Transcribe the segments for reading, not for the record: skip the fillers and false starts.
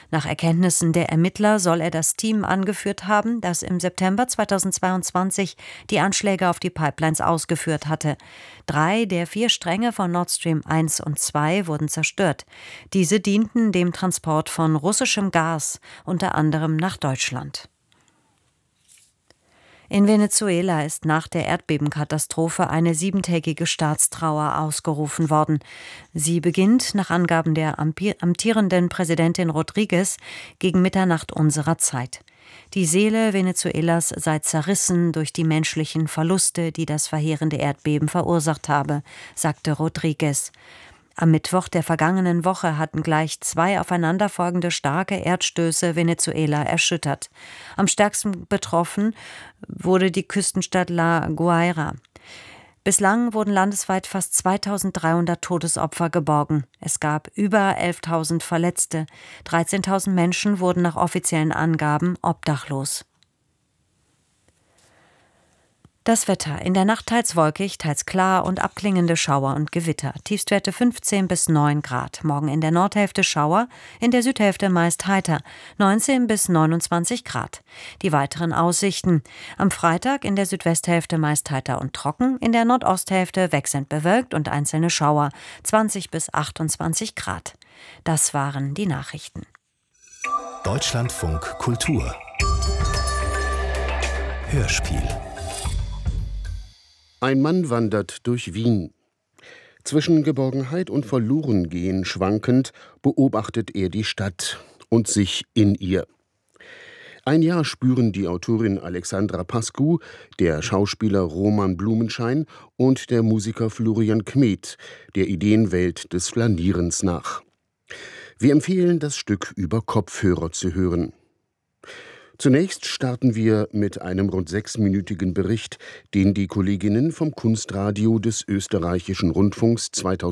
Nach Erkenntnissen der Ermittler soll er das Team angeführt haben, das im September 2022 die Anschläge auf die Pipelines ausgeführt hatte. 3 der 4 Stränge von Nord Stream 1 und 2 wurden zerstört. Diese dienten dem Transport von russischem Gas, unter anderem nach Deutschland. In Venezuela ist nach der Erdbebenkatastrophe eine 7-tägige Staatstrauer ausgerufen worden. Sie beginnt, nach Angaben der amtierenden Präsidentin Rodríguez, gegen Mitternacht unserer Zeit. Die Seele Venezuelas sei zerrissen durch die menschlichen Verluste, die das verheerende Erdbeben verursacht habe, sagte Rodríguez. Am Mittwoch der vergangenen Woche hatten gleich 2 aufeinanderfolgende starke Erdstöße Venezuela erschüttert. Am stärksten betroffen wurde die Küstenstadt La Guaira. Bislang wurden landesweit fast 2300 Todesopfer geborgen. Es gab über 11.000 Verletzte. 13.000 Menschen wurden nach offiziellen Angaben obdachlos. Das Wetter. In der Nacht teils wolkig, teils klar und abklingende Schauer und Gewitter. Tiefstwerte 15 bis 9 Grad. Morgen in der Nordhälfte Schauer, in der Südhälfte meist heiter. 19 bis 29 Grad. Die weiteren Aussichten. Am Freitag in der Südwesthälfte meist heiter und trocken, in der Nordosthälfte wechselnd bewölkt und einzelne Schauer. 20 bis 28 Grad. Das waren die Nachrichten. Deutschlandfunk Kultur Hörspiel. Ein Mann wandert durch Wien. Zwischen Geborgenheit und Verlorengehen schwankend beobachtet er die Stadt und sich in ihr. Ein Jahr spüren die Autorin Alexandra Pascu, der Schauspieler Roman Blumenschein und der Musiker Florian Kmet der Ideenwelt des Flanierens nach. Wir empfehlen, das Stück über Kopfhörer zu hören. Zunächst starten wir mit einem rund 6-minütigen Bericht, den die Kolleginnen vom Kunstradio des Österreichischen Rundfunks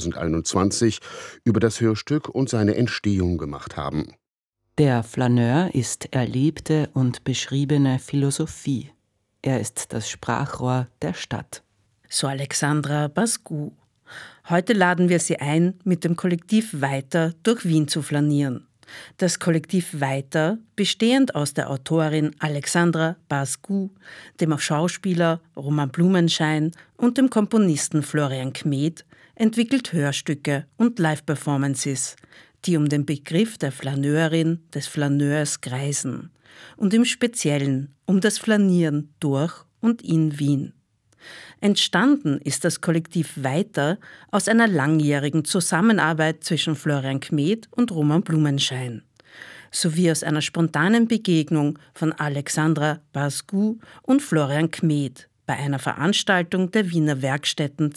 2021 über das Hörstück und seine Entstehung gemacht haben. Der Flaneur ist erlebte und beschriebene Philosophie. Er ist das Sprachrohr der Stadt. So Alexandra Pascu. Heute laden wir Sie ein, mit dem Kollektiv Weiter durch Wien zu flanieren. Das Kollektiv Weiter, bestehend aus der Autorin Alexandra Pascu, dem Schauspieler Roman Blumenschein und dem Komponisten Florian Kmet, entwickelt Hörstücke und Live-Performances, die um den Begriff der Flaneurin, des Flaneurs kreisen und im Speziellen um das Flanieren durch und in Wien. Entstanden ist das Kollektiv Weiter aus einer langjährigen Zusammenarbeit zwischen Florian Kmet und Roman Blumenschein, sowie aus einer spontanen Begegnung von Alexandra Pascu und Florian Kmet bei einer Veranstaltung der Wiener Werkstätten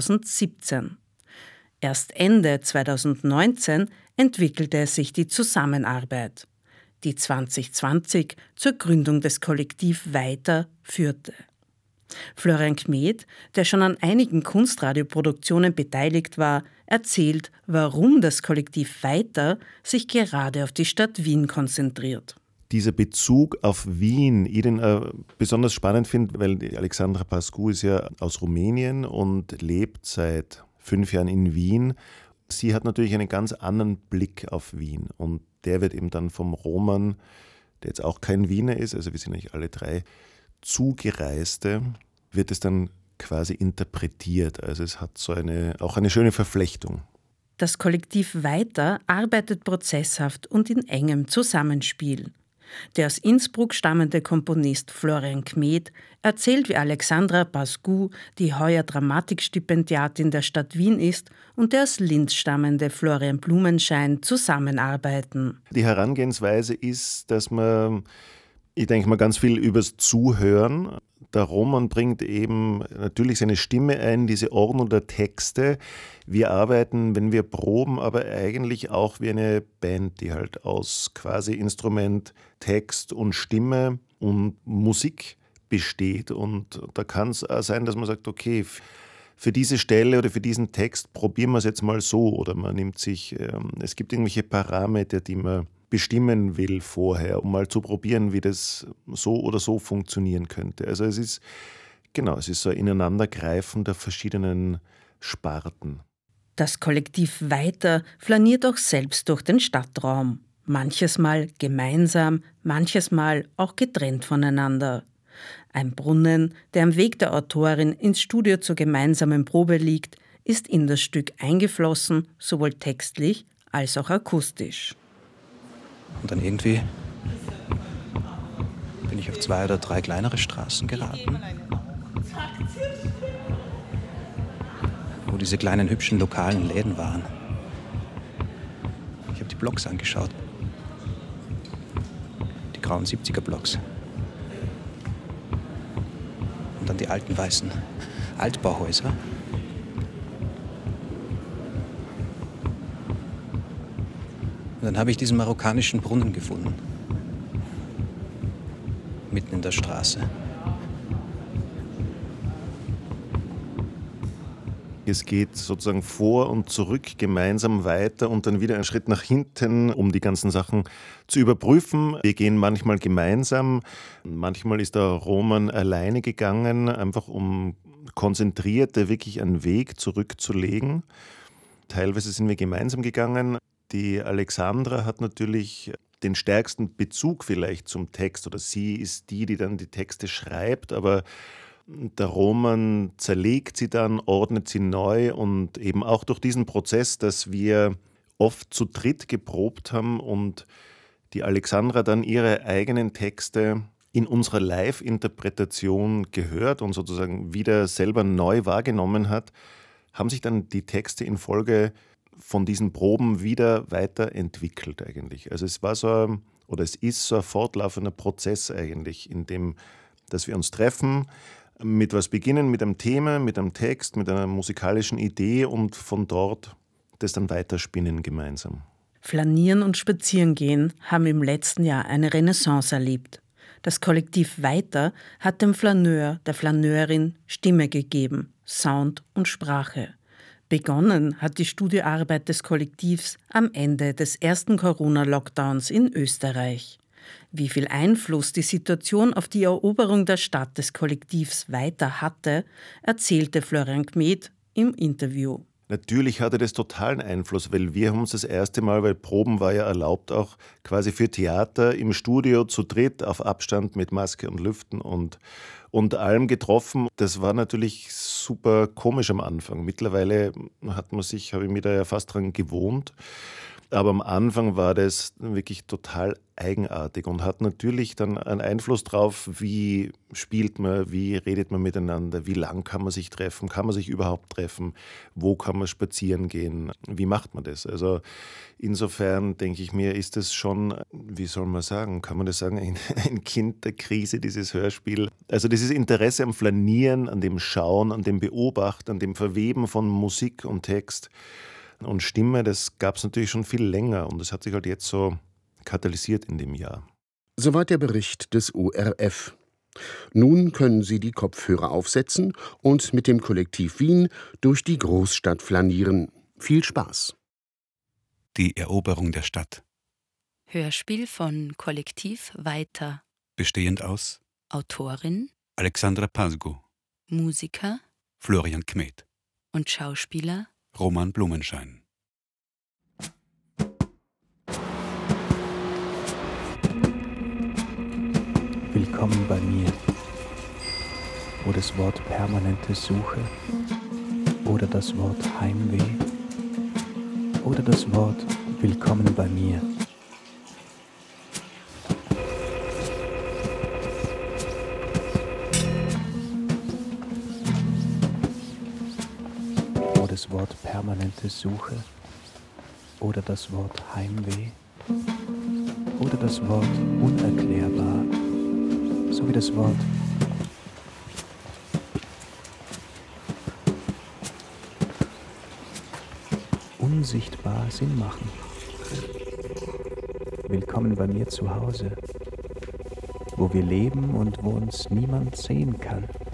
2017. Erst Ende 2019 entwickelte sich die Zusammenarbeit, die 2020 zur Gründung des Kollektiv Weiter führte. Florian Kmet, der schon an einigen Kunstradioproduktionen beteiligt war, erzählt, warum das Kollektiv Weiter sich gerade auf die Stadt Wien konzentriert. Dieser Bezug auf Wien, ich den besonders spannend finde, weil die Alexandra Pascu ist ja aus Rumänien und lebt seit 5 Jahren in Wien. Sie hat natürlich einen ganz anderen Blick auf Wien und der wird eben dann vom Roman, der jetzt auch kein Wiener ist, also wir sind eigentlich alle 3 Zugereiste, wird es dann quasi interpretiert. Also es hat so auch eine schöne Verflechtung. Das Kollektiv Weiter arbeitet prozesshaft und in engem Zusammenspiel. Der aus Innsbruck stammende Komponist Florian Kmet erzählt, wie Alexandra Pascu, die heuer Dramatikstipendiatin der Stadt Wien ist, und der aus Linz stammende Florian Blumenschein zusammenarbeiten. Die Herangehensweise ist, dass man, ich denke mal, ganz viel übers Zuhören. Der Roman bringt eben natürlich seine Stimme ein, diese Ordnung der Texte. Wir arbeiten, wenn wir proben, aber eigentlich auch wie eine Band, die halt aus quasi Instrument, Text und Stimme und Musik besteht. Und da kann es auch sein, dass man sagt, okay, für diese Stelle oder für diesen Text probieren wir es jetzt mal so. Oder man nimmt sich, es gibt irgendwelche Parameter, die man bestimmen will vorher, um mal zu probieren, wie das so oder so funktionieren könnte. Also es ist so ein Ineinandergreifen der verschiedenen Sparten. Das Kollektiv Weiter flaniert auch selbst durch den Stadtraum. Manches Mal gemeinsam, manches Mal auch getrennt voneinander. Ein Brunnen, der am Weg der Autorin ins Studio zur gemeinsamen Probe liegt, ist in das Stück eingeflossen, sowohl textlich als auch akustisch. Und dann irgendwie bin ich auf 2 oder 3 kleinere Straßen geraten, wo diese kleinen hübschen lokalen Läden waren. Ich habe die Blocks angeschaut. Die grauen 70er-Blocks. Und dann die alten weißen Altbauhäuser. Und dann habe ich diesen marokkanischen Brunnen gefunden. Mitten in der Straße. Es geht sozusagen vor und zurück gemeinsam weiter und dann wieder einen Schritt nach hinten, um die ganzen Sachen zu überprüfen. Wir gehen manchmal gemeinsam, manchmal ist der Roman alleine gegangen, einfach um konzentriert wirklich einen Weg zurückzulegen. Teilweise sind wir gemeinsam gegangen. Die Alexandra hat natürlich den stärksten Bezug vielleicht zum Text oder sie ist die dann die Texte schreibt, aber der Roman zerlegt sie dann, ordnet sie neu und eben auch durch diesen Prozess, dass wir oft zu dritt geprobt haben und die Alexandra dann ihre eigenen Texte in unserer Live-Interpretation gehört und sozusagen wieder selber neu wahrgenommen hat, haben sich dann die Texte in Folge von diesen Proben wieder weiterentwickelt eigentlich. Also es ist so ein fortlaufender Prozess eigentlich, in dem, dass wir uns treffen, mit was beginnen, mit einem Thema, mit einem Text, mit einer musikalischen Idee und von dort das dann weiterspinnen gemeinsam. Flanieren und Spazierengehen haben im letzten Jahr eine Renaissance erlebt. Das Kollektiv Weiter hat dem Flaneur, der Flaneurin Stimme gegeben, Sound und Sprache. Begonnen hat die Studioarbeit des Kollektivs am Ende des ersten Corona-Lockdowns in Österreich. Wie viel Einfluss die Situation auf die Eroberung der Stadt des Kollektivs Weiter hatte, erzählte Florian Kmet im Interview. Natürlich hatte das totalen Einfluss, weil wir haben uns das erste Mal, weil Proben war ja erlaubt auch quasi für Theater im Studio zu dritt auf Abstand mit Maske und Lüften und allem getroffen. Das war natürlich super komisch am Anfang. Mittlerweile habe ich mich da ja fast dran gewohnt. Aber am Anfang war das wirklich total eigenartig und hat natürlich dann einen Einfluss drauf, wie spielt man, wie redet man miteinander, wie lang kann man sich treffen, kann man sich überhaupt treffen, wo kann man spazieren gehen, wie macht man das? Also insofern denke ich mir, ist das schon, wie soll man sagen, kann man das sagen, ein Kind der Krise, dieses Hörspiel. Also dieses Interesse am Flanieren, an dem Schauen, an dem Beobachten, an dem Verweben von Musik und Text und Stimme, das gab es natürlich schon viel länger und das hat sich halt jetzt so katalysiert in dem Jahr. Soweit der Bericht des ORF. Nun können Sie die Kopfhörer aufsetzen und mit dem Kollektiv Wien durch die Großstadt flanieren. Viel Spaß! Die Eroberung der Stadt. Hörspiel von Kollektiv Weiter. Bestehend aus Autorin Alexandra Pasgu, Musiker Florian Kmet und Schauspieler Roman Blumenschein. Willkommen bei mir, wo das Wort permanente Suche oder das Wort Heimweh oder das Wort Willkommen bei mir. Wo das Wort permanente Suche oder das Wort Heimweh oder das Wort unerklärbar sowie das Wort unsichtbar Sinn machen. Willkommen bei mir zu Hause, wo wir leben und wo uns niemand sehen kann.